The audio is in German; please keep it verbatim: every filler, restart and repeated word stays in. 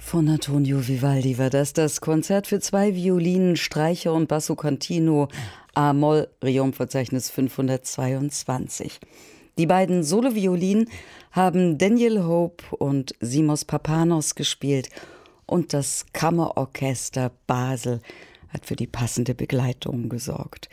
Von Antonio Vivaldi war das das Konzert für zwei Violinen, Streicher und Basso Continuo A-Moll, Riom-Verzeichnis fünfhundertzweiundzwanzig. Die beiden Soloviolinen haben Daniel Hope und Simos Papanos gespielt und das Kammerorchester Basel hat für die passende Begleitung gesorgt.